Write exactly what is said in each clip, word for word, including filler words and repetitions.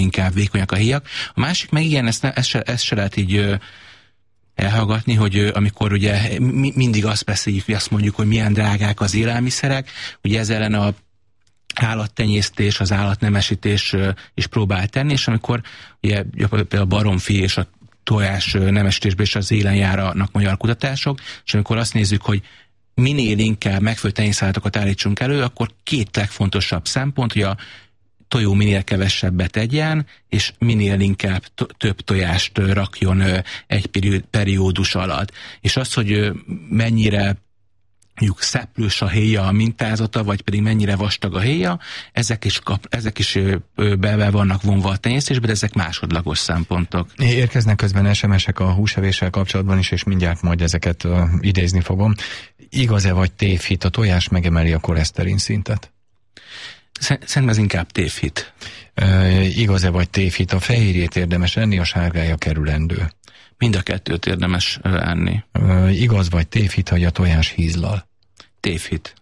inkább vékonyak a héjak. A másik meg igen, ezt, ne, ezt, se, ezt se lehet így ö, elhallgatni, hogy ö, amikor ugye mi, mindig azt beszéljük, hogy azt mondjuk, hogy milyen drágák az élelmiszerek, ugye ez ellen a állattenyésztés, az állatnemesítés ö, is próbál tenni, és amikor ugye például a baromfi és a tojás nemesítésben is az élen járnak magyar kutatások, és amikor azt nézzük, hogy minél inkább megfelelő tenyészállatokat állítsunk elő, akkor két legfontosabb szempont, hogy a tojó minél kevesebbet egyen, és minél inkább to- több tojást rakjon egy periódus alatt. És az, hogy mennyire mondjuk szeplős a héja a mintázata, vagy pedig mennyire vastag a héja, ezek is, kap, ezek is be vannak vonva a tenyésztésbe, de ezek másodlagos szempontok. Érkeznek közben es em es-ek a húsevéssel kapcsolatban is, és mindjárt majd ezeket uh, idézni fogom. Igaz-e vagy tévhit, a tojás megemeli a koleszterin szintet? Szerintem ez inkább tévhit. Uh, igaz-e vagy tévhit, a fehérjét érdemes enni, a sárgája kerülendő? Mind a kettőt érdemes enni. Uh, igaz vagy tévhit, hogy a tojás hízlal? Tévhit.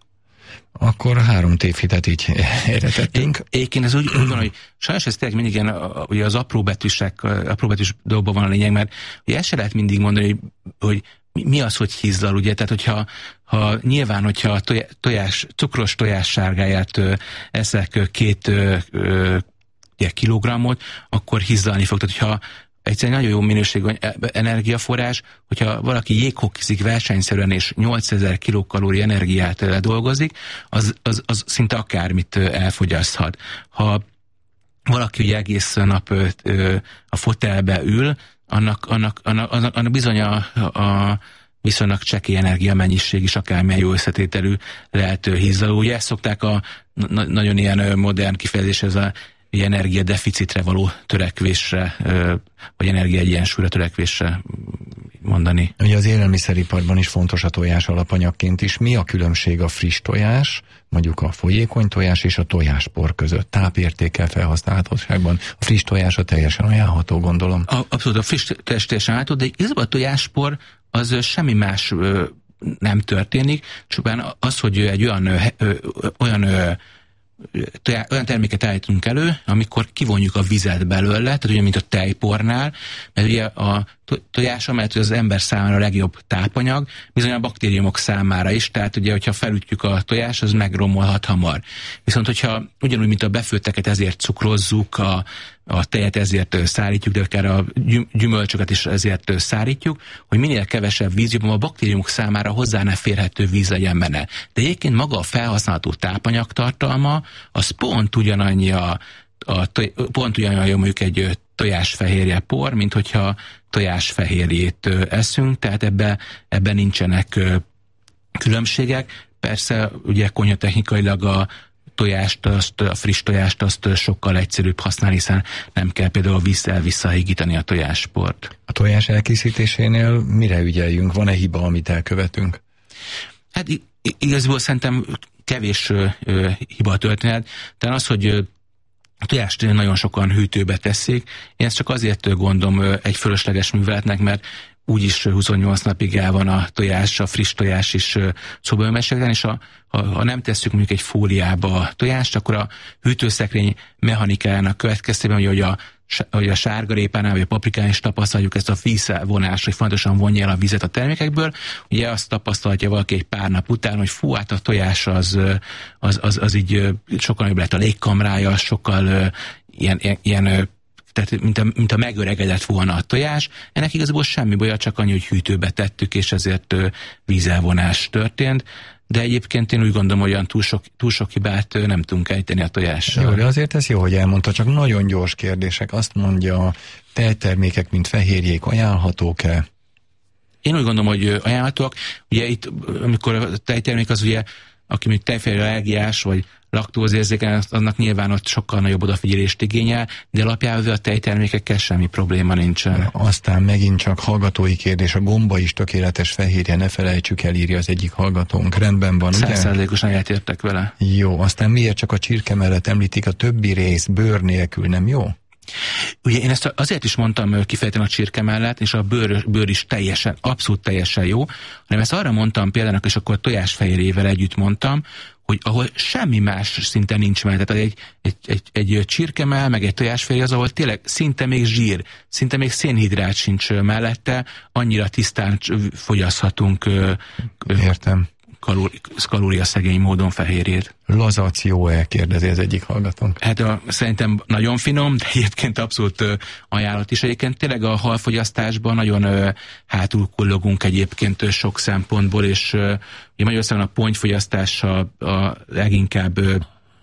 Akkor három tévhitet így éretettünk. Egyébként ez úgy, úgy van, hogy sajnos ez tényleg mindig ilyen, ugye az apróbetűsek, apróbetűs dolgokban van a lényeg, mert ugye ezt se lehet mindig mondani, hogy, hogy mi az, hogy hízlal, ugye? Tehát, hogyha ha nyilván, hogyha a tojás, cukros tojás sárgáját ö, eszek két ö, ö, ugye, kilogrammot, akkor hízlalni fog. Tehát, hogyha egyszerűen nagyon jó minőségű energiaforrás, hogyha valaki jéghokkizik versenyszerűen és nyolcezer kilokalóri energiát dolgozik, az, az, az szinte akármit elfogyaszthat. Ha valaki ugye egész nap ö, ö, a fotelbe ül, annak, annak, annak, annak, annak bizony a, a viszonylag csekély energiamennyiség is akármilyen jó összetételű lehet hízlaló. Ugye ezt szokták a na, nagyon ilyen modern kifejezés, ez a energiadeficitre való törekvésre, vagy energiaegyensúlyra törekvésre mondani. Ugye az élelmiszeriparban is fontos a tojás alapanyagként is. Mi a különbség a friss tojás, mondjuk a folyékony tojás és a tojáspor között? Tápértékkel, felhasználhatóságban. A friss tojás a teljesen ajánlható, gondolom. A, abszolút, a friss tojás teljesen ajánlható, de igazából a tojáspor az semmi más ö, nem történik, csupán az, hogy egy olyan, ö, ö, olyan ö, olyan terméket állítunk elő, amikor kivonjuk a vizet belőle, tehát ugye, mint a tejpornál, mert ugye a tojás, amelyet az ember számára a legjobb tápanyag, bizony a baktériumok számára is, tehát ugye, hogyha felütjük a tojás, az megromolhat hamar. Viszont, hogyha ugyanúgy, mint a befőtteket ezért cukrozzuk, a, a tejet ezért szárítjuk, de akár a gyümölcsöket is ezért szárítjuk, hogy minél kevesebb víz, jobban a baktériumok számára hozzá ne férhető víz legyen benne. De egyébként maga a felhasználható tápanyagtartalma, az pont ugyanannyi a, a pont ugyanannyi mondjuk egy tojásfehérje por, mint hogyha tojásfehérjét eszünk, tehát ebben ebbe nincsenek különbségek. Persze ugye konyhatechnikailag a tojást, azt, a friss tojást azt sokkal egyszerűbb használni, hiszen nem kell például vissza visszahígítani a tojásport. A tojás elkészítésénél mire ügyeljünk? Van-e hiba, amit elkövetünk? Hát igazából szerintem kevés ö, ö, hiba történet, de az, hogy ö, a tojást nagyon sokan hűtőbe teszik. Én ezt csak azért gondolom egy fölösleges műveletnek, mert úgyis huszonnyolc napig el van a tojás, a friss tojás is szobahőmérsékleten, és ha, ha, ha nem tesszük mondjuk egy fóliába a tojást, akkor a hűtőszekrény mechanikájának következtében, hogy a, hogy a sárgarépánál vagy a paprikán is tapasztaljuk ezt a vízvonást, hogy fontosan vonja el a vizet a termékekből. Ugye azt tapasztalja valaki egy pár nap után, hogy fú, hát a tojás az, az, az, az így sokkal jobb lett a légkamrája, sokkal ilyen, ilyen tehát mint a, mint a megöregedett volna a tojás. Ennek igazából semmi baja, csak annyi, hogy hűtőbe tettük, és ezért vízelvonás történt. De egyébként én úgy gondolom, hogy olyan túl sok, túl sok hibát nem tudunk ejteni a tojással. Jó, de azért ez jó, hogy elmondta, csak nagyon gyors kérdések. Azt mondja, tejtermékek, mint fehérjék ajánlhatók-e? Én úgy gondolom, hogy ajánlhatóak. Ugye itt, amikor a tejtermék az ugye, aki még tejfehérje allergiás, vagy laktózérzékeny, annak nyilván ott sokkal nagyobb odafigyelést igényel, de alapjában a tejtermékekkel semmi probléma nincsen. Aztán megint csak hallgatói kérdés, a gomba is tökéletes fehérje, ne felejtsük el, írja az egyik hallgatónk. Rendben van, ugye? Százszázalékosan egyetértek vele. Jó, aztán miért csak a csirke mellett említik, a többi rész bőr nélkül nem jó? ugye én ezt azért is mondtam kifejezetten a csirke mellett, és a bőr, bőr is teljesen, abszolút teljesen jó, hanem ezt arra mondtam például, és akkor a tojásfehérjével együtt mondtam, hogy ahol semmi más szinte nincs mellett. Tehát egy, egy, egy, egy csirkemell, meg egy tojásfehérje az, ahol tényleg szinte még zsír, szinte még szénhidrát sincs mellette, annyira tisztán fogyaszthatunk. Értem. Kalóri, kalóriaszegény módon fehérjét. Lazac jó-e? Kérdezi az egyik hallgatónk. Hát a, szerintem nagyon finom, de egyébként abszolút ö, ajánlott is. Egyébként tényleg a halfogyasztásban nagyon ö, hátul kullogunk egyébként ö, sok szempontból, és ö, Magyarországon a pontyfogyasztása a leginkább ö,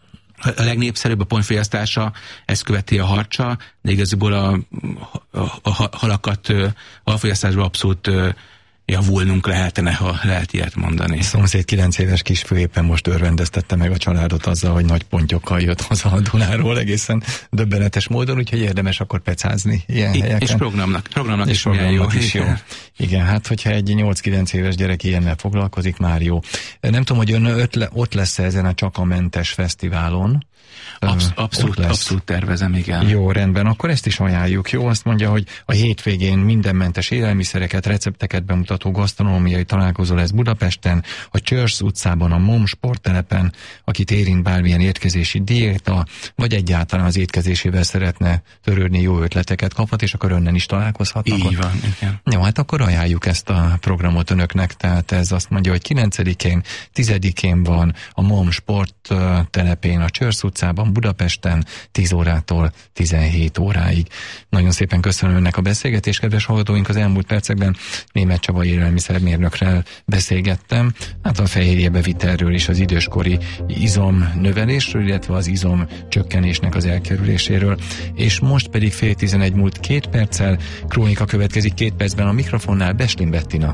a legnépszerűbb a pontyfogyasztása, ezt követi a harcsa, de igazából a, a, a halakat ö, a halfogyasztásban abszolút ö, javulnunk lehetne, ha lehet ilyet mondani. A szomszéd kilenc éves kisfő éppen most örvendeztette meg a családot azzal, hogy nagy pontyokkal jött haza a Dunáról egészen döbbenetes módon, úgyhogy érdemes akkor pecázni ilyen I- helyeken. És programnak, programnak és is programnak jó. Is jó. Igen, hát hogyha egy nyolc-kilenc éves gyerek ilyennel foglalkozik, már jó. Nem tudom, hogy ön ötle, ott lesz ezen a Csak a Mentes fesztiválon. Absz- abszolút, abszolút tervezem, igen. Jó, rendben, akkor ezt is ajánljuk. Jó, azt mondja, hogy a hétvégén mindenmentes élelmiszereket, recepteket bemutató gasztronómiai találkozó lesz Budapesten, a Csörsz utcában, a MOM sporttelepen, akit érint bármilyen étkezési diéta, vagy egyáltalán az étkezésével szeretne törődni, jó ötleteket kaphat, és akkor önnen is találkozhatnak. Így van, igen. Jó, hát akkor ajánljuk ezt a programot önöknek, tehát ez azt mondja, hogy kilencedikén, tizedikén van a MOM sporttelepén, a Csörsz utcában, Budapesten tíz órától tizenhét óráig. Nagyon szépen köszönöm önnek a beszélgetést, kedves hallgatóink, az elmúlt percekben Németh Csaba élelmiszermérnökkel beszélgettem, hát a fehérjébevitelről és az időskori izomnövelésről, illetve az izom csökkenésnek az elkerüléséről, és most pedig fél tizenegy múlt két perccel, krónika következik két percben, a mikrofonnál Beslin Bettina.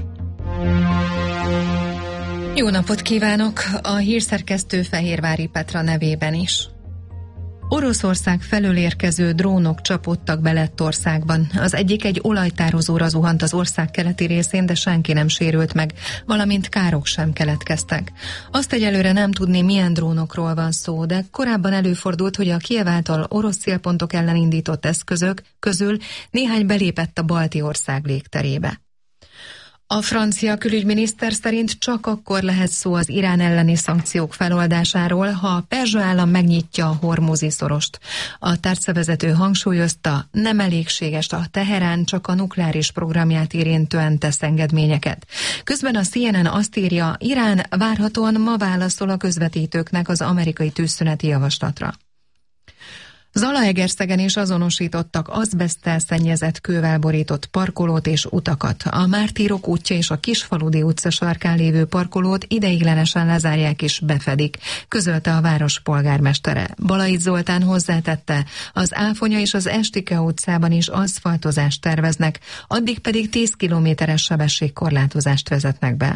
Jó napot kívánok! A hírszerkesztő Fehérvári Petra nevében is. Oroszország felől érkező drónok csapódtak be Lettországban. Az egyik egy olajtározóra zuhant az ország keleti részén, de senki nem sérült meg, valamint károk sem keletkeztek. Azt egyelőre nem tudni, milyen drónokról van szó, de korábban előfordult, hogy a Kijev által orosz célpontok ellen indított eszközök közül néhány belépett a balti ország légterébe. A francia külügyminiszter szerint csak akkor lehet szó az Irán elleni szankciók feloldásáról, ha a perzsa állam megnyitja a hormuzi szorost. A tárcavezető hangsúlyozta, nem elégséges a Teherán csak a nukleáris programját érintően tesz engedményeket. Közben a C N N azt írja, Irán várhatóan ma válaszol a közvetítőknek az amerikai tűzszüneti javaslatra. Zalaegerszegen is azonosítottak azbeszttel szennyezett kővel borított parkolót és utakat. A Mártírok útja és a Kisfaludi utca sarkán lévő parkolót ideiglenesen lezárják és befedik, közölte a város polgármestere. Balait Zoltán hozzátette, az Áfonya és az Estike utcában is aszfaltozást terveznek, addig pedig tíz kilométeres sebességkorlátozást vezetnek be.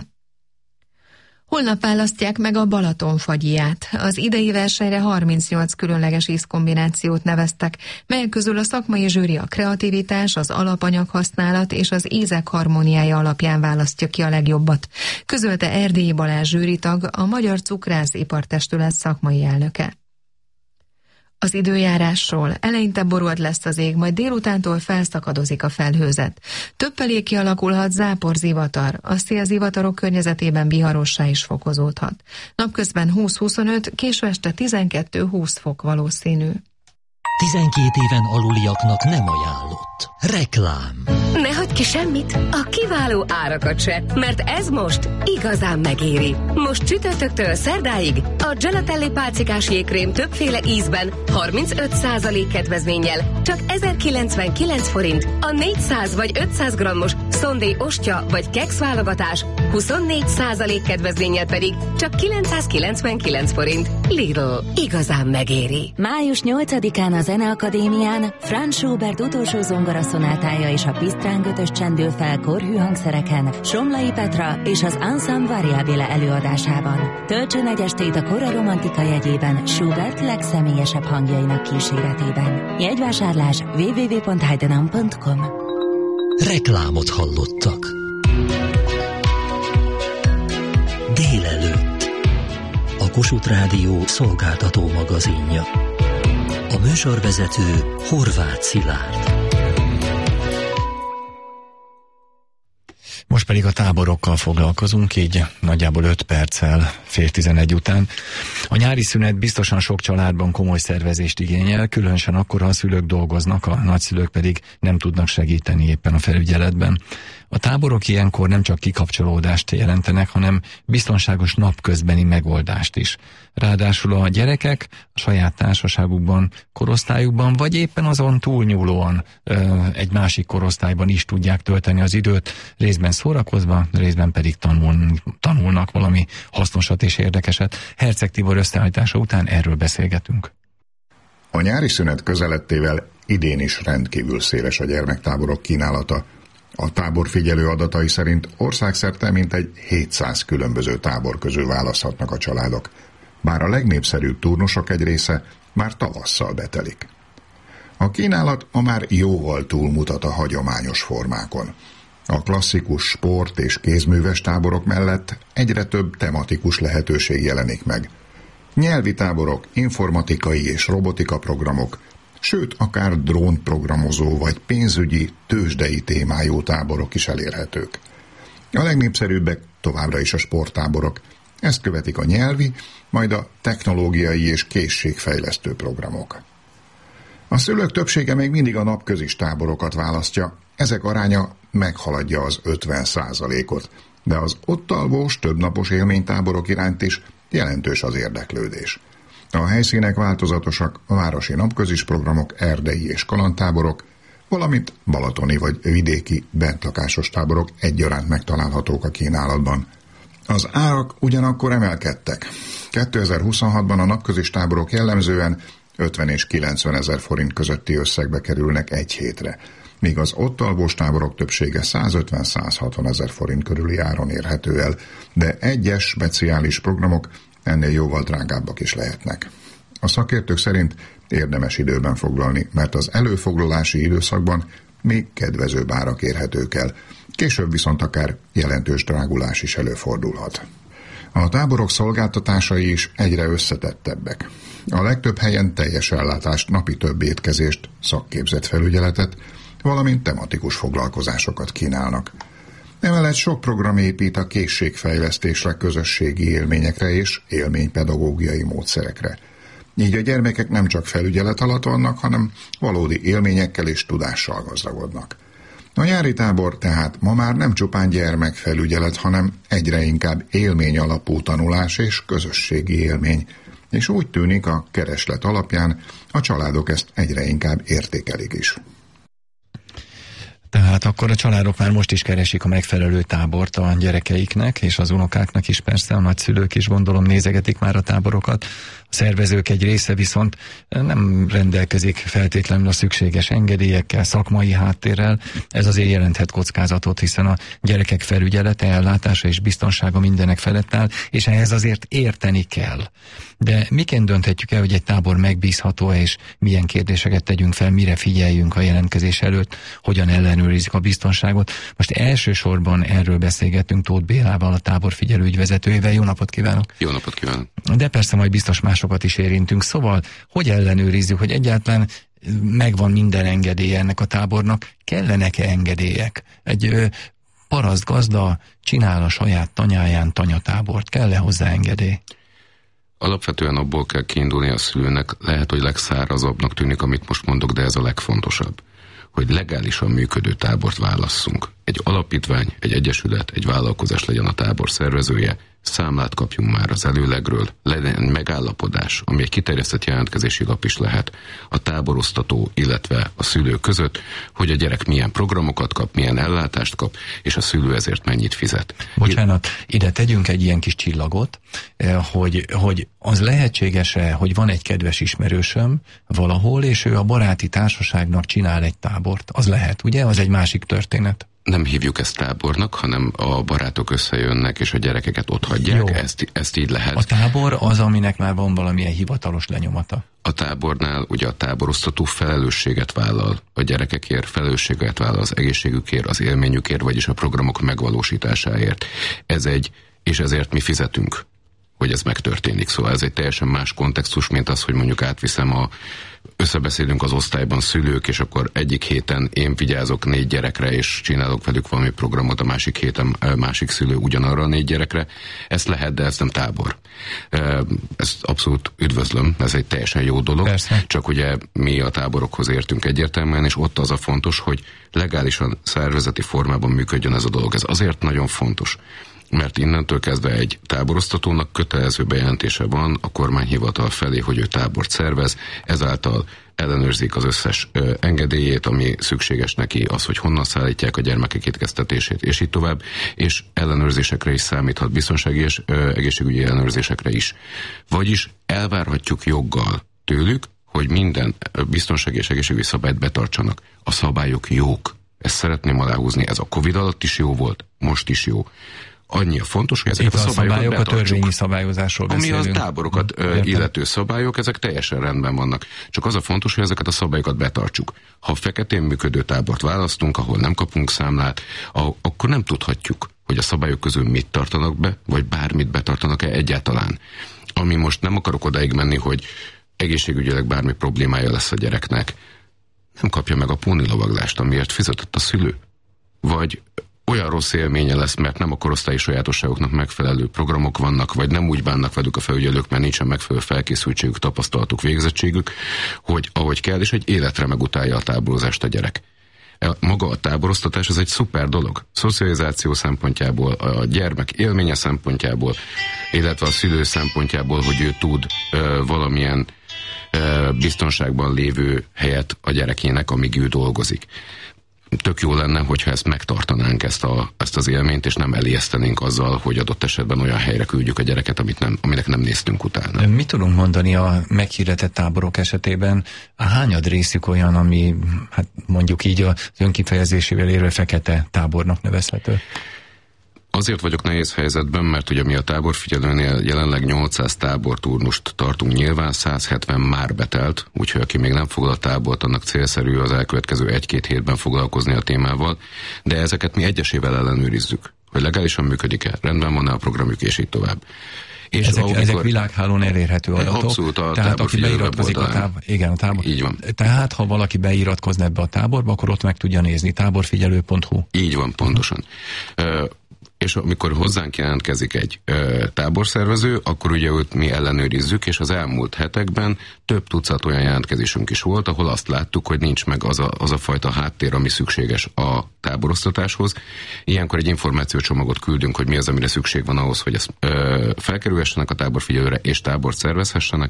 Holnap választják meg a Balaton fagyját. Az idei versenyre harmincnyolc különleges ízkombinációt neveztek, melyek közül a szakmai zsűri a kreativitás, az alapanyag használat és az ízek harmóniája alapján választja ki a legjobbat, közölte Erdélyi Balázs zsűritag, a Magyar Cukrász Ipartestület szakmai elnöke. Az időjárásról: eleinte borult lesz az ég, majd délutántól felszakadozik a felhőzet. Több felé kialakulhat záporzivatar, a szélzivatarok környezetében viharossá is fokozódhat. Napközben húsz-huszonöt, késő este tizenkettő-húsz fok valószínű. tizenkét éven aluliaknak nem ajánlott. Reklám. Ne hagyd ki semmit, a kiváló árakat se, mert ez most igazán megéri. Most csütörtöktől szerdáig a Gelatelli pálcikás jégkrém többféle ízben harmincöt százalék kedvezménnyel csak ezerkilencvenkilenc forint, a négyszáz vagy ötszáz grammos szondé ostya vagy keksz válogatás huszonnégy százalék kedvezménnyel pedig csak kilencszázkilencvenkilenc forint. Lidl, igazán megéri. május nyolcadikán a Zeneakadémián Franz Schubert utolsó zongoraszonátája és a Pisztrán Götös csendül fel korhű hangszereken Somlai Petra és az Ensemble Variabile előadásában. Töltsön egy estét a kora romantika jegyében Schubert legszemélyesebb hangjainak kíséretében. Jegyvásárlás double-u double-u double-u pont heidenam pont com. Reklámot hallottak. Délelőtt. A Kossuth Rádió szolgáltató magazinja. A műsorvezető Horváth Szilárd. Most pedig a táborokkal foglalkozunk, így nagyjából öt perccel fél tizenegy után. A nyári szünet biztosan sok családban komoly szervezést igényel, különösen akkor, ha a szülők dolgoznak, a nagyszülők pedig nem tudnak segíteni éppen a felügyeletben. A táborok ilyenkor nem csak kikapcsolódást jelentenek, hanem biztonságos napközbeni megoldást is. Ráadásul a gyerekek a saját társaságukban, korosztályukban, vagy éppen azon túlnyúlóan ö, egy másik korosztályban is tudják tölteni az időt, részben szórakozva, részben pedig tanul, tanulnak valami hasznosat és érdekeset. Herceg Tibor összeállítása után erről beszélgetünk. A nyári szünet közelettével idén is rendkívül széles a gyermektáborok kínálata. A táborfigyelő adatai szerint országszerte mintegy hétszáz különböző tábor közül választhatnak a családok, bár a legnépszerűbb turnusok egy része már tavasszal betelik. A kínálat ma már jóval túlmutat a hagyományos formákon. A klasszikus sport- és kézműves táborok mellett egyre több tematikus lehetőség jelenik meg. Nyelvi táborok, informatikai és robotika programok, sőt, akár drónprogramozó vagy pénzügyi, tőzsdei témájú táborok is elérhetők. A legnépszerűbbek továbbra is a sporttáborok, ezt követik a nyelvi, majd a technológiai és készségfejlesztő programok. A szülők többsége még mindig a napközis táborokat választja, ezek aránya meghaladja az ötven százalékot, de az ott alvós, többnapos élménytáborok iránt is jelentős az érdeklődés. A helyszínek változatosak, a városi napközis programok, erdei és kalandtáborok, valamint balatoni vagy vidéki bentlakásos táborok egyaránt megtalálhatók a kínálatban. Az árak ugyanakkor emelkedtek. kétezer-huszonhatban a napközis táborok jellemzően ötven és kilencven ezer forint közötti összegbe kerülnek egy hétre, míg az ott alvós táborok többsége százötven-százhatvan ezer forint körüli áron érhető el, de egyes speciális programok ennél jóval drágábbak is lehetnek. A szakértők szerint érdemes időben foglalni, mert az előfoglalási időszakban még kedvezőbb árak érhetők el, később viszont akár jelentős drágulás is előfordulhat. A táborok szolgáltatásai is egyre összetettebbek. A legtöbb helyen teljes ellátást, napi több étkezést, szakképzett felügyeletet, valamint tematikus foglalkozásokat kínálnak. Emellett sok program épít a készségfejlesztésre, közösségi élményekre és élménypedagógiai módszerekre. Így a gyermekek nem csak felügyelet alatt vannak, hanem valódi élményekkel és tudással gazdagodnak. A nyári tábor tehát ma már nem csupán gyermekfelügyelet, hanem egyre inkább élmény alapú tanulás és közösségi élmény, és úgy tűnik a kereslet alapján a családok ezt egyre inkább értékelik is. Tehát akkor a családok már most is keresik a megfelelő tábort a gyerekeiknek, és az unokáknak is persze, a nagyszülők is gondolom nézegetik már a táborokat. A szervezők egy része viszont nem rendelkezik feltétlenül a szükséges engedélyekkel, szakmai háttérrel. Ez azért jelenthet kockázatot, hiszen a gyerekek felügyelete, ellátása és biztonsága mindenek felett áll, és ehhez azért érteni kell. De miként dönthetjük el, hogy egy tábor megbízható, és milyen kérdéseket tegyünk fel, mire figyeljünk a jelentkezés előtt, hogyan ellenőrizzük a biztonságot? Most elsősorban erről beszélgetünk Tóth Bélával, a táborfigyelő ügyvezetőjével. Jó napot kívánok! Jó napot kívánok! De persze majd biztos másokat is érintünk. Szóval, hogy ellenőrizzük, hogy egyáltalán megvan minden engedélye ennek a tábornak? Kellenek-e engedélyek? Egy ö, paraszt gazda csinál a saját tanyáján tanyatábort. Kell-e hozzá engedély? Alapvetően abból kell kiindulni a szülőnek, lehet, hogy legszárazabbnak tűnik, amit most mondok, de ez a legfontosabb, hogy legálisan működő tábort válasszunk. Egy alapítvány, egy egyesület, egy vállalkozás legyen a tábor szervezője, számlát kapjunk már az előlegről, legyen megállapodás, ami egy kiterjesztett jelentkezési lap is lehet a táborosztató, illetve a szülő között, hogy a gyerek milyen programokat kap, milyen ellátást kap, és a szülő ezért mennyit fizet. Bocsánat, ide tegyünk egy ilyen kis csillagot, hogy, hogy az lehetséges-e, hogy van egy kedves ismerősöm valahol, és ő a baráti társaságnak csinál egy tábort. Az lehet, ugye? Az egy másik történet. Nem hívjuk ezt tábornak, hanem a barátok összejönnek, és a gyerekeket ott hagyják, ezt, ezt így lehet. A tábor az, aminek már van valamilyen hivatalos lenyomata. A tábornál ugye a táborosztató felelősséget vállal a gyerekekért, felelősséget vállal az egészségükért, az élményükért, vagyis a programok megvalósításáért. Ez egy, és ezért mi fizetünk. hogy ez megtörténik. Szóval ez egy teljesen más kontextus, mint az, hogy mondjuk átviszem a összebeszélünk az osztályban szülők, és akkor egyik héten én vigyázok négy gyerekre, és csinálok velük valami programot, a másik héten másik szülő ugyanarra a négy gyerekre. Ezt lehet, de ez nem tábor. Ezt abszolút üdvözlöm, ez egy teljesen jó dolog. Persze. Csak ugye mi a táborokhoz értünk egyértelműen, és ott az a fontos, hogy legálisan szervezeti formában működjön ez a dolog. Ez azért nagyon fontos, mert innentől kezdve egy táborosztatónak kötelező bejelentése van a kormányhivatal felé, hogy ő tábort szervez, ezáltal ellenőrzik az összes ö, engedélyét, ami szükséges neki, az, hogy honnan szállítják a gyermekek étkeztetését, és így tovább, és ellenőrzésekre is számíthat, biztonsági és ö, egészségügyi ellenőrzésekre is. Vagyis elvárhatjuk joggal tőlük, hogy minden biztonsági és egészségügyi szabályt betartsanak. A szabályok jók. Ezt szeretném aláhúzni, ez a Covid alatt is jó volt, most is jó. Annyi a fontos, hogy ezeket a szabályokat szabályok, betartsuk. A törvényi szabályozásról beszélünk. Ami a táborokat ö, illető szabályok, ezek teljesen rendben vannak. Csak az a fontos, hogy ezeket a szabályokat betartsuk. Ha feketén működő tábort választunk, ahol nem kapunk számlát, akkor nem tudhatjuk, hogy a szabályok közül mit tartanak be, vagy bármit betartanak-e egyáltalán. Ami most nem akarok odáig menni, hogy egészségügyileg bármi problémája lesz a gyereknek, nem kapja meg a pónilovaglást, amiért fizetett a szülő. Vagy olyan rossz élménye lesz, mert nem a korosztályi sajátosságoknak megfelelő programok vannak, vagy nem úgy bánnak velük a felügyelők, mert nincsen megfelelő felkészültségük, tapasztalatuk, végzettségük, hogy ahogy kell, és egy életre megutálja a táborozást a gyerek. Maga a táboroztatás ez egy szuper dolog. Szocializáció szempontjából, a gyermek élménye szempontjából, illetve a szülő szempontjából, hogy ő tud ö, valamilyen ö, biztonságban lévő helyet a gyerekének, amíg ő dolgozik. Tök jó lenne, hogyha ezt megtartanánk, ezt, a, ezt az élményt, és nem elijesztenénk azzal, hogy adott esetben olyan helyre küldjük a gyereket, amit nem, aminek nem néztünk utána. Mit tudunk mondani a meghirdetett táborok esetében? A hányad részük olyan, ami hát mondjuk így az önkifejezésével érve fekete tábornak nevezhető? Azért vagyok nehéz helyzetben, mert ugye mi a táborfigyelőnél jelenleg nyolcszáz táborturnust tartunk nyilván, száz hetven már betelt, úgyhogy aki még nem foglalt tábort, annak célszerű az elkövetkező egy-két hétben foglalkozni a témával, de ezeket mi egyesével ellenőrizzük, hogy legálisan működik-e, rendben van-e a programjuk, és így tovább. És ezek, amikor, ezek világhálón elérhető adatok. Abszolút a tehát aki beiratkozik a tábor, igen, a tábor. Így van. Tehát ha valaki beiratkozna ebbe a táborba, akkor ott meg tudja nézni, táborfigyelő pont hu. Így van, pontosan. Uh, és amikor hozzánk jelentkezik egy ö, táborszervező, akkor ugye őt mi ellenőrizzük, és az elmúlt hetekben több tucat olyan jelentkezésünk is volt, ahol azt láttuk, hogy nincs meg az a, az a fajta háttér, ami szükséges a táborosztatáshoz. Ilyenkor egy információcsomagot küldünk, hogy mi az, amire szükség van ahhoz, hogy ezt ö, felkerülhessenek a táborfigyelőre, és tábort szervezhessenek.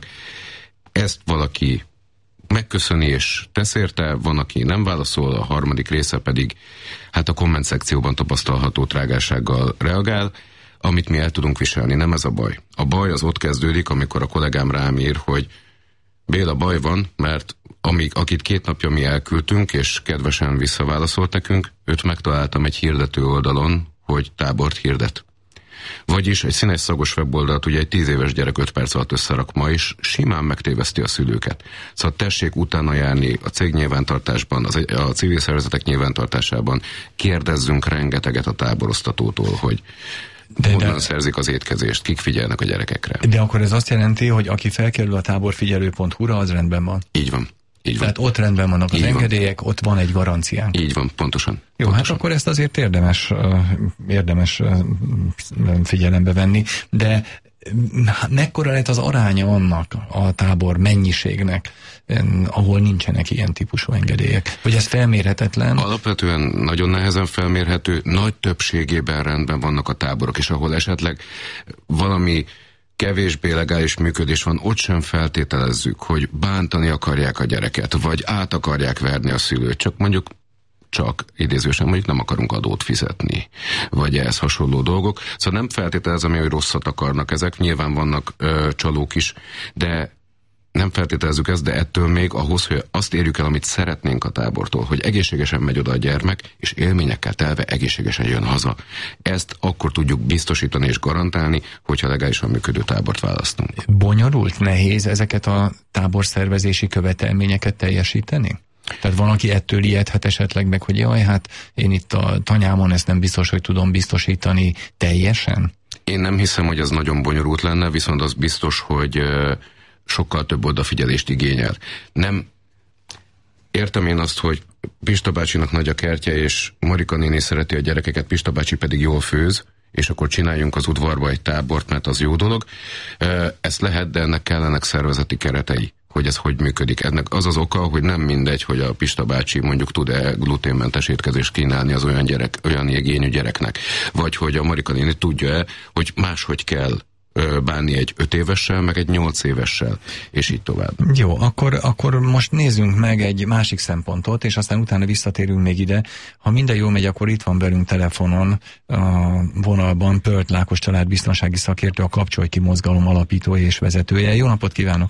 Ezt valaki megköszöni és tesz érte, van, aki nem válaszol, a harmadik része pedig hát a komment szekcióban tapasztalható trágársággal reagál, amit mi el tudunk viselni, nem ez a baj. A baj az ott kezdődik, amikor a kollégám rám ír, hogy Béla, baj van, mert amíg, akit két napja mi elküldtünk, és kedvesen visszaválaszolt nekünk, őt megtaláltam egy hirdető oldalon, hogy tábort hirdet. Vagyis egy színes szagos weboldalt ugye egy tíz éves gyerek öt perc alatt összerak ma is, simán megtéveszti a szülőket. Szóval tessék utána járni a cég nyilvántartásban, az, a civil szervezetek nyilvántartásában, kérdezzünk rengeteget a táborosztatótól, hogy de, honnan de, szerzik az étkezést, kik figyelnek a gyerekekre. De akkor ez azt jelenti, hogy aki felkerül a táborfigyelő pont hu-ra, az rendben van? Így van. Így Tehát ott rendben vannak az Így engedélyek, van. Ott van egy garanciánk. Így van, pontosan. Jó, pontosan. hát akkor ezt azért érdemes, érdemes figyelembe venni, de mekkora lett az aránya annak a tábor mennyiségnek, ahol nincsenek ilyen típusú engedélyek? Vagy ez felmérhetetlen? Alapvetően nagyon nehezen felmérhető, nagy többségében rendben vannak a táborok, és ahol esetleg valami kevésbé legális működés van, ott sem feltételezzük, hogy bántani akarják a gyereket, vagy át akarják verni a szülőt, csak mondjuk csak idézősen mondjuk nem akarunk adót fizetni, vagy ehhez hasonló dolgok. Szóval nem feltételezem, hogy rosszat akarnak ezek, nyilván vannak ö, csalók is, de nem feltételezzük ezt, de ettől még ahhoz, hogy azt érjük el, amit szeretnénk a tábortól, hogy egészségesen megy oda a gyermek, és élményekkel telve egészségesen jön haza. Ezt akkor tudjuk biztosítani és garantálni, hogyha legálisan működő tábort választunk. Bonyolult, nehéz ezeket a táborszervezési követelményeket teljesíteni? Tehát van, aki ettől ijedhet esetleg meg, hogy jaj, hát én itt a tanyámon ezt nem biztos, hogy tudom biztosítani teljesen? Én nem hiszem, hogy ez nagyon bonyolult lenne, viszont az biztos, hogy sokkal több odafigyelést igényel. Nem értem én azt, hogy Pista bácsinak nagy a kertje, és Marika néni szereti a gyerekeket, Pista bácsi pedig jól főz, és akkor csináljunk az udvarba egy tábort, mert az jó dolog. Ezt lehet, de ennek kellenek szervezeti keretei, hogy ez hogy működik. Ennek az az oka, hogy nem mindegy, hogy a Pista bácsi mondjuk tud-e gluténmentes étkezést kínálni az olyan gyerek, olyan igényű gyereknek. Vagy hogy a Marika néni tudja-e, hogy máshogy kell bánni egy öt évessel, meg egy nyolc évessel, és így tovább. Jó, akkor, akkor most nézzünk meg egy másik szempontot, és aztán utána visszatérünk még ide. Ha minden jól megy, akkor itt van velünk telefonon a vonalban Pölt Lákos családbiztonsági szakértő, a Kapcsolj Ki mozgalom alapítója és vezetője. Jó napot kívánok!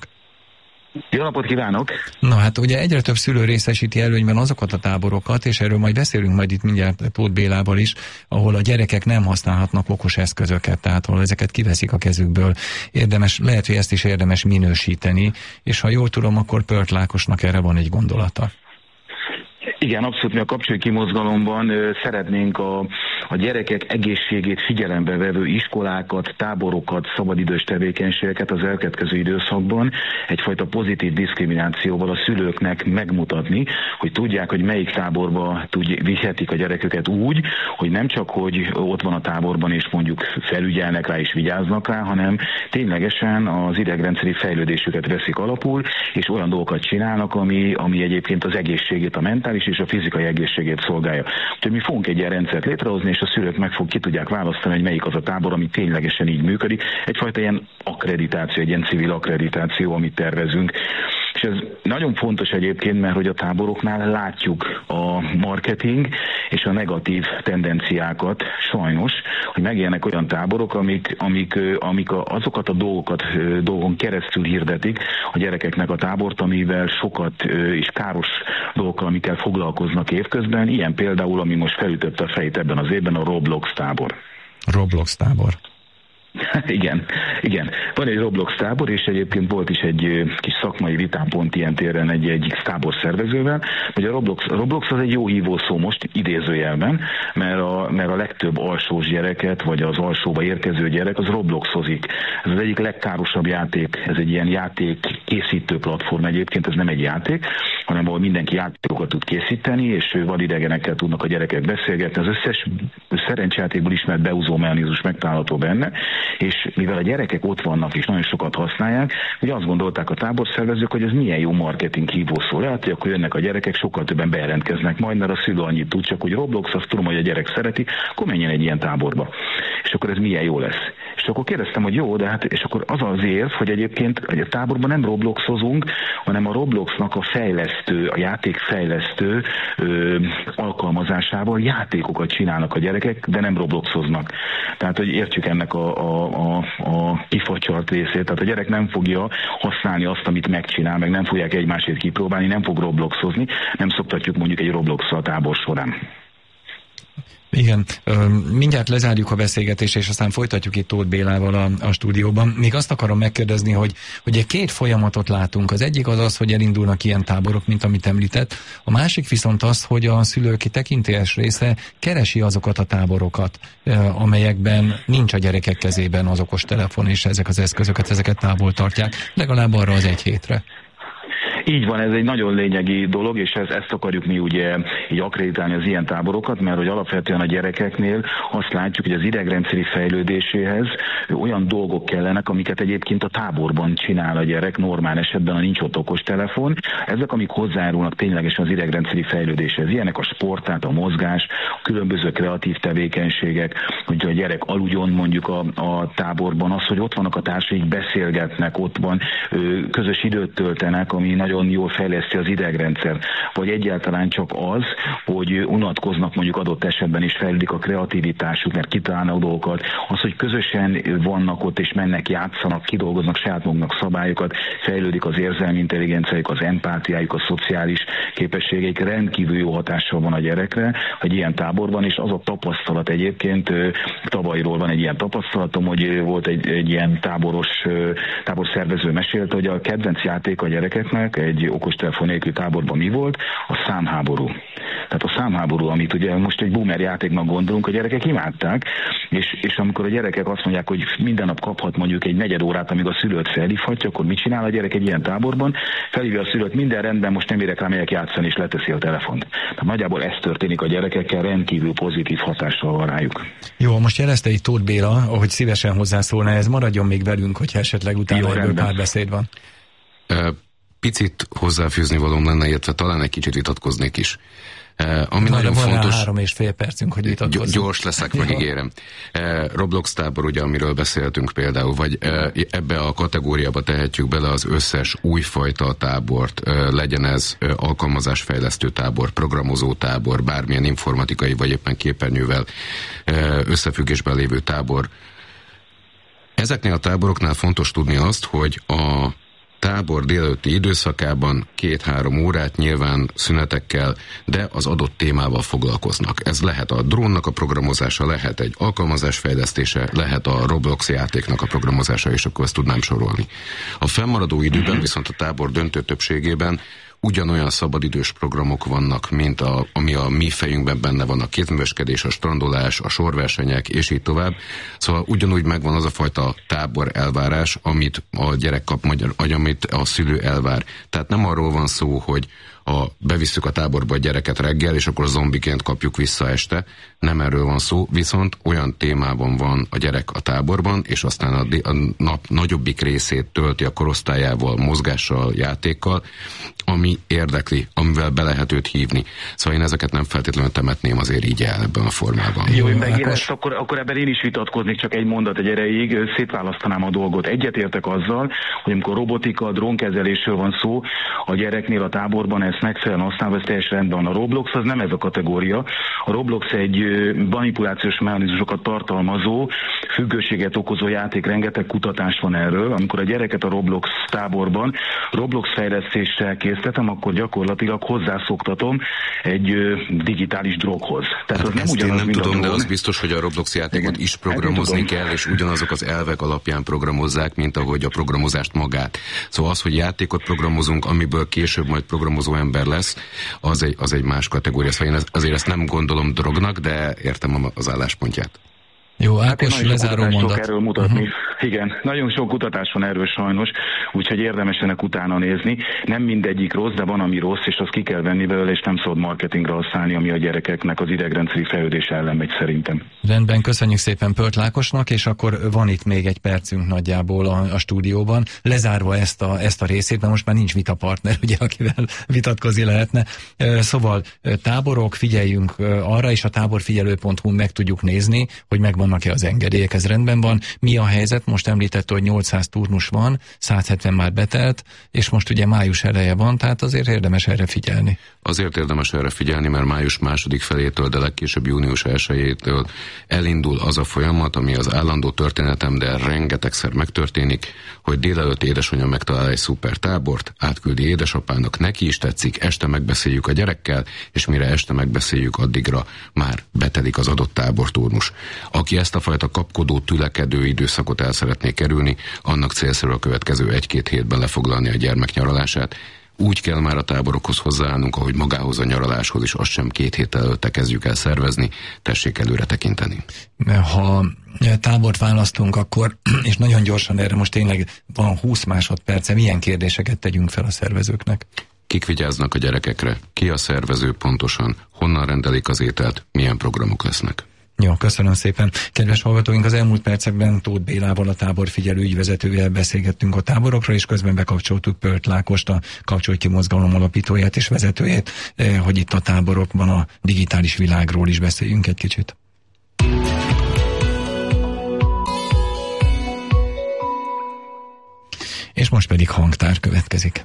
Jó napot kívánok! Na hát ugye egyre több szülő részesíti előnyben azokat a táborokat, és erről majd beszélünk majd itt mindjárt Tóth Bélával is, ahol a gyerekek nem használhatnak okos eszközöket, tehát ahol ezeket kiveszik a kezükből. Érdemes, lehet, hogy ezt is érdemes minősíteni, és ha jól tudom, akkor Pölt Lákosnak erre van egy gondolata. Igen, abszolút, mi a Kapcsolj Ki mozgalomban ö, szeretnénk a, a gyerekek egészségét figyelembe vevő iskolákat, táborokat, szabadidős tevékenységeket az elkövetkező időszakban egyfajta pozitív diszkriminációval a szülőknek megmutatni, hogy tudják, hogy melyik táborba tudj, vihetik a gyerekeket úgy, hogy nem csak, hogy ott van a táborban és mondjuk felügyelnek rá és vigyáznak rá, hanem ténylegesen az idegrendszeri fejlődésüket veszik alapul, és olyan dolgokat csinálnak, ami, ami egyébként az egészségét, a mentális és a fizikai egészségét szolgálja. Úgyhogy mi fogunk egy ilyen rendszert létrehozni, és a szülők meg fog, ki tudják választani, hogy melyik az a tábor, ami ténylegesen így működik. Egyfajta ilyen akkreditáció, egy ilyen civil akkreditáció, amit tervezünk. És ez nagyon fontos egyébként, mert hogy a táboroknál látjuk a marketing és a negatív tendenciákat, sajnos, hogy megjelennek olyan táborok, amik, amik, amik azokat a dolgokat dolgon keresztül hirdetik a gyerekeknek a tábort, amivel sokat és káros dolgokkal, amikkel foglalkoznak évközben. Ilyen például, ami most felütötte a fejét ebben az évben, a Roblox tábor. Roblox tábor. Igen, igen. Van egy Roblox tábor, és egyébként volt is egy kis szakmai vitám pont ilyen téren egy egyik tábor szervezővel, hogy a Roblox, Roblox az egy jó hívószó most idézőjelben, mert a, mert a legtöbb alsós gyereket, vagy az alsóba érkező gyerek, az Robloxozik. Ez az egyik legkárosabb játék, ez egy ilyen játék készítő platform egyébként, ez nem egy játék, hanem ahol mindenki játékokat tud készíteni, és vadidegenekkel tudnak a gyerekek beszélgetni. Az összes szerencsejátékból ismert beúzó mechanizmus megtalálható benne, és mivel a gyerekek ott vannak és nagyon sokat használják, hogy azt gondolták a táborszervezők, hogy ez milyen jó marketing hívószó lehet, hogy akkor jönnek a gyerekek, sokkal többen bejelentkeznek majd, mert a szülő annyit tud, csak hogy Roblox, azt tudom, hogy a gyerek szereti, akkor menjen egy ilyen táborba. És akkor ez milyen jó lesz. És akkor kérdeztem, hogy jó, de hát, és akkor az az érv, hogy egyébként hogy a táborban nem Robloxozunk, hanem a Robloxnak a fejlesztő, a játékfejlesztő ö, alkalmazásával játékokat csinálnak a gyerekek, de nem Robloxoznak. Tehát, hogy értsük ennek a, a, a, a kifacsart részét, tehát a gyerek nem fogja használni azt, amit megcsinál, meg nem fogják egymásért kipróbálni, nem fog Robloxozni, nem szoktatjuk mondjuk egy Roblox-a tábor során. Igen, mindjárt lezárjuk a beszélgetést, és aztán folytatjuk itt Tóth Bélával a, a stúdióban. Még azt akarom megkérdezni, hogy ugye két folyamatot látunk. Az egyik az az, hogy elindulnak ilyen táborok, mint amit említett. A másik viszont az, hogy a szülőki tekintélyes része keresi azokat a táborokat, amelyekben nincs a gyerekek kezében az okostelefon, és ezek az eszközöket, ezeket távol tartják, legalább arra az egy hétre. Így van, ez egy nagyon lényegi dolog, és ez, ezt akarjuk mi ugye így akkreditálni az ilyen táborokat, mert hogy alapvetően a gyerekeknél azt látjuk, hogy az idegrendszeri fejlődéséhez olyan dolgok kellenek, amiket egyébként a táborban csinál a gyerek, normál esetben, ha nincs ott okostelefon. Ezek, amik hozzájárulnak ténylegesen az idegrendszeri fejlődéshez. Ilyenek a sport, tehát a mozgás, a különböző kreatív tevékenységek, hogy a gyerek aludjon mondjuk a, a táborban, az, hogy ott vannak a társaik, beszélgetnek, ott van, közös időt töltenek, ami nagyon jól fejleszti az idegrendszer, vagy egyáltalán csak az, hogy unatkoznak mondjuk adott esetben is fejlődik a kreativitásuk, mert kitalálnak dolgokat, az, hogy közösen vannak ott és mennek, játszanak, kidolgoznak saját maguknak szabályokat, fejlődik az érzelmi intelligenciájuk, az empátiájuk, a szociális képességeik, rendkívül jó hatással van a gyerekre, hogy ilyen táborban, és az a tapasztalat egyébként, tavalyról van egy ilyen tapasztalatom, hogy volt egy, egy ilyen táboros, táborszervező mesélte, hogy a kedvenc játék a gyerekeknek egy okostelefon nélkül táborban mi volt? A számháború. Tehát a számháború, amit ugye most egy boomer játéknak gondolunk, a gyerekek imádták, és, és amikor a gyerekek azt mondják, hogy minden nap kaphat mondjuk egy negyed órát, amíg a szülőt felhívhatja, akkor mit csinál a gyerek egy ilyen táborban? Felhívja a szülőt, minden rendben, most nem érek rá, megyek játszani, és leteszi a telefont. Tehát nagyjából ez történik a gyerekekkel, rendkívül pozitív hatással van rájuk. Jó, most jelezte itt Tóth Béla, ahogy szívesen hozzászólna, ez maradjon még velünk, hogyha esetleg utána ebből párbeszéd van. Picit hozzáfűzni valóm lenne, illetve talán egy kicsit vitatkoznék is. Ami Van, nagyon van fontos, három és fél percünk, hogy vitatkozzunk. Gyors leszek, megígérem. Roblox tábor, ugye, amiről beszéltünk például, vagy ebbe a kategóriába tehetjük bele az összes újfajta tábort, legyen ez alkalmazásfejlesztő tábor, programozó tábor, bármilyen informatikai vagy éppen képernyővel összefüggésben lévő tábor. Ezeknél a táboroknál fontos tudni azt, hogy a tábor délelőtti időszakában két-három órát nyilván szünetekkel, de az adott témával foglalkoznak. Ez lehet a drónnak a programozása, lehet egy alkalmazás fejlesztése, lehet a Roblox játéknak a programozása, és akkor ezt tudnám sorolni. A fennmaradó időben viszont a tábor döntő többségében ugyanolyan szabadidős programok vannak, mint a, ami a mi fejünkben benne van, a kézműveskedés, a strandolás, a sorversenyek, és így tovább. Szóval ugyanúgy megvan az a fajta tábor elvárás, amit a gyerek kap, vagy amit a szülő elvár. Tehát nem arról van szó, hogy a, bevisszük a táborba a gyereket reggel, és akkor zombiként kapjuk vissza este. Nem erről van szó, viszont olyan témában van a gyerek a táborban, és aztán a, a nap nagyobbik részét tölti a korosztályával, mozgással, játékkal, ami érdekli, amivel be lehet őt hívni. Szóval én ezeket nem feltétlenül temetném azért így el ebben a formában. Jó, én megérezt, akkor, akkor ebben én is vitatkoznék, csak egy mondat egy erejéig, szétválasztanám a dolgot. Egyetértek azzal, hogy amikor robotika, drónkezelésről van szó, a gyereknél a táborban ezt megfelelően használva, ez teljesen rendben van. A Roblox az nem ez a kategória. A Roblox egy manipulációs mechanizmusokat tartalmazó, függőséget okozó játék, rengeteg kutatás van erről. Amikor a gyereket a Roblox táborban Roblox fejlesztéssel késztetem, akkor gyakorlatilag hozzászoktatom egy digitális droghoz. Tehát hát az nem ugyanaz, én nem mint tudom, a de az biztos, hogy a Roblox játékot igen, is programozni kell, és ugyanazok az elvek alapján programozzák, mint ahogy a programozást magát. Szóval az, hogy játékot programozunk, amiből később majd programozó ember lesz, az egy, az egy más kategória. Szóval én azért ezt nem gondolom drognak, de értem az álláspontját. Jó, Ákos, hát lezáró mondat. Erről mutatni. Uh-huh. Igen, nagyon sok kutatás van erről sajnos, úgyhogy érdemes ennek utána nézni. Nem mindegyik rossz, de van, ami rossz, és azt ki kell venni belőle, és nem szabad marketingre használni, ami a gyerekeknek az idegrendszeri fejlődés ellen megy szerintem. Rendben, köszönjük szépen Pölt Ákosnak, és akkor van itt még egy percünk nagyjából a, a stúdióban. Lezárva ezt a, ezt a részét, mert most már nincs vitapartner, ugye, akivel vitatkozni lehetne. Szóval táborok, figyeljünk arra, és a táborfigyelő pont hu meg tudjuk nézni, hogy megvan vannak-e az engedélyek, ez rendben van. Mi a helyzet? Most említette, hogy nyolcszáz turnus van, száz hetven már betelt, és most ugye május eleje van, tehát azért érdemes erre figyelni. Azért érdemes erre figyelni, mert május második felétől, de legkésőbb június elsejétől elindul az a folyamat, ami az állandó történetem, de rengetegszer megtörténik, hogy délelőtt édesanyja megtalál egy szuper tábort, átküldi édesapának, neki is tetszik, este megbeszéljük a gyerekkel, és mire este megbeszéljük, addigra már betelik az adott táborturnus. Aki ezt a fajta kapkodó, tülekedő időszakot el szeretné kerülni, annak célszerű a következő egy-két hétben lefoglalni a gyermek nyaralását. Úgy kell már a táborokhoz hozzáállnunk, ahogy magához a nyaraláshoz is, azt sem két héttel előtte kezdjük el szervezni, tessék előre tekinteni. Ha tábort választunk, akkor, és nagyon gyorsan erre most tényleg van húsz másodperce, milyen kérdéseket tegyünk fel a szervezőknek? Kik vigyáznak a gyerekekre? Ki a szervező pontosan? Honnan rendelik az ételt? Milyen programok lesznek? Jó, köszönöm szépen. Kedves hallgatóink, az elmúlt percekben Tóth Bélával, a táborfigyelő ügyvezetővel beszélgettünk a táborokra, és közben bekapcsoltuk Pölt Ákost, a Kapcsolj Ki Mozgalom alapítóját és vezetőjét, hogy itt a táborokban a digitális világról is beszéljünk egy kicsit. És most pedig hangtár következik.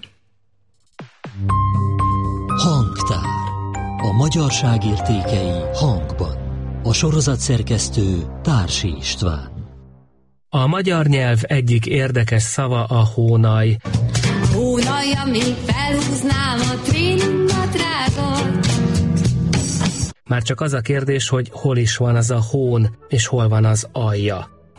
Hangtár. A magyarság értékei hangban. A sorozat szerkesztő Társi István. A magyar nyelv egyik érdekes szava a hónaj. Hónajja, még felhúznám a tvinnadrágot. Már csak az a kérdés, hogy hol is van az a hón, és hol van az alja.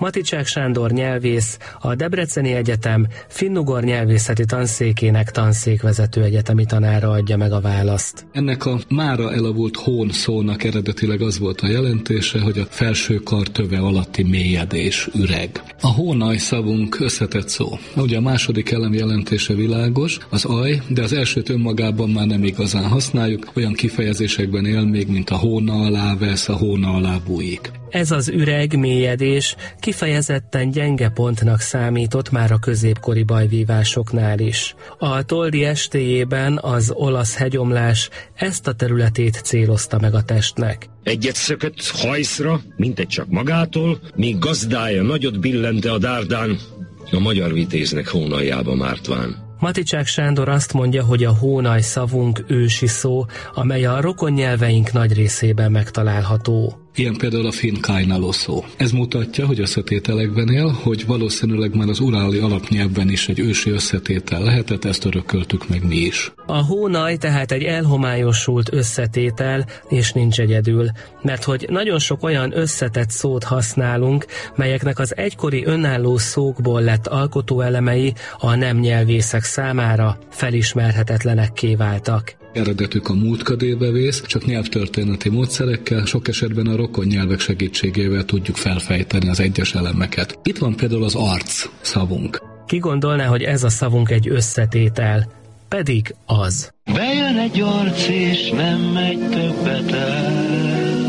Maticsák Sándor nyelvész, a Debreceni Egyetem finnugor nyelvészeti tanszékének tanszékvezető egyetemi tanára adja meg a választ. Ennek a mára elavult hón szónak eredetileg az volt a jelentése, hogy a felső kar töve alatti mélyedés, üreg. A hónaj szavunk összetett szó. Ugye a második elem jelentése világos, az aj, de az elsőt önmagában már nem igazán használjuk, olyan kifejezésekben él még, mint a hóna alá vesz, a hóna alá bújik. Ez az üreg, mélyedés kifejezetten gyenge pontnak számított már a középkori bajvívásoknál is. A Toldi estéjében az olasz hegyomlás ezt a területét célozta meg a testnek. Egyet szökött hajszra, mintegy csak magától, míg gazdája nagyot billente a dárdán, a magyar vitéznek hónaljába mártván. Maticsák Sándor azt mondja, hogy a hónaj szavunk ősi szó, amely a rokon nyelveink nagy részében megtalálható. Ilyen például a finn kajnaló szó. Ez mutatja, hogy összetételekben él, hogy valószínűleg már az uráli alapnyelvben is egy ősi összetétel lehetett, ezt örököltük meg mi is. A hónaj tehát egy elhomályosult összetétel, és nincs egyedül, mert hogy nagyon sok olyan összetett szót használunk, melyeknek az egykori önálló szókból lett alkotóelemei a nem nyelvészek számára felismerhetetlenekké váltak. Eredetük a múltkadébe vész, csak nyelvtörténeti módszerekkel, sok esetben a rokon nyelvek segítségével tudjuk felfejteni az egyes elemeket. Itt van például az arc szavunk. Ki gondolná, hogy ez a szavunk egy összetétel? Pedig az. Bejön egy arc és nem megy többet el.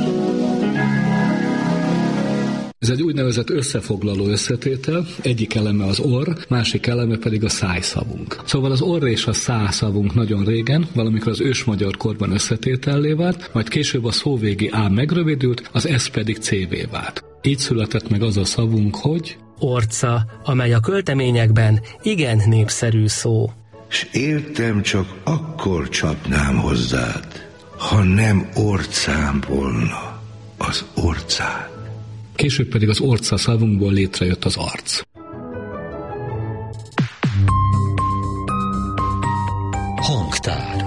Ez egy úgynevezett összefoglaló összetétel, egyik eleme az orr, másik eleme pedig a szájszavunk. Szóval az orr és a szájszavunk nagyon régen, valamikor az ősmagyar korban összetétellé vált, majd később a szóvégi á megrövidült, az esz pedig cé-vé vált. Így született meg az a szavunk, hogy orca, amely a költeményekben igen népszerű szó. S értem, csak akkor csapnám hozzád, ha nem orcám volna az orcád. Később pedig az orca szavunkból létrejött az arc. Hangtár.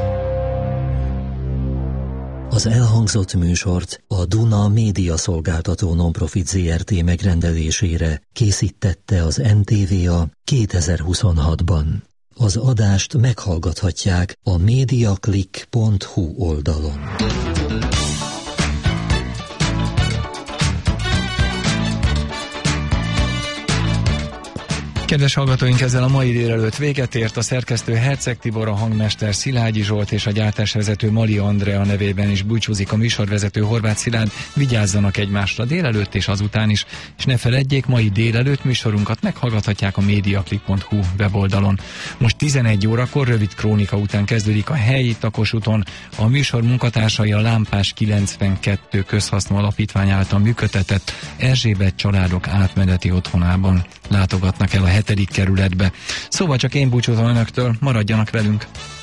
Az elhangzott műsort a Duna Média Szolgáltató Nonprofit zé er té megrendelésére készítette az en té vé á kétezer-huszonhatban. Az adást meghallgathatják a mediaclick pont hu oldalon. Kedves hallgatóink, ezzel a mai délelőtt véget ért. A szerkesztő Herceg Tibor, a hangmester Szilágyi Zsolt és a gyártásvezető Mali Andrea nevében is búcsúzik a műsorvezető Horváth Szilárd. Vigyázzanak egymásra délelőtt és azután is, és ne feledjék, mai délelőtt műsorunkat meghallgathatják a mediaclick pont hu weboldalon. Most tizenegy órakor rövid krónika után kezdődik a helyi Takosúton. A műsor munkatársai a Lámpás kilencvenkettő közhasznú alapítvány által működtetett Erzsébet családok átmeneti otthonában látogatnak el a hetedik kerületbe. Szóval csak én búcsúzom önöktől, maradjanak velünk!